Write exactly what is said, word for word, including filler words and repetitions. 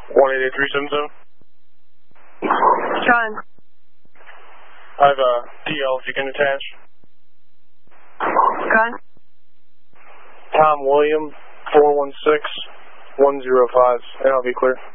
one eight eight three seven seven. John. I have a D L if you can attach. John. Tom William, four one six one zero five, and I'll be clear.